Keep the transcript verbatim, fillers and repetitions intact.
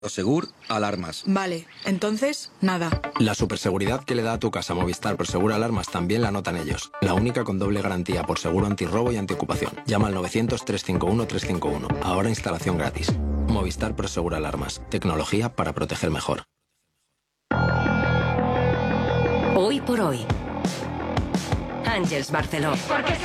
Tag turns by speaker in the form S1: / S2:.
S1: Prosegur Alarmas.
S2: Vale, entonces, nada.
S3: La superseguridad que le da a tu casa Movistar Prosegur Alarmas también la notan ellos. La única con doble garantía por seguro antirrobo y antiocupación. Llama al novecientos, trescientos cincuenta y uno, trescientos cincuenta y uno. Ahora instalación gratis. Movistar Prosegur Alarmas. Tecnología para proteger mejor.
S4: Hoy por hoy. Ángels Barceló.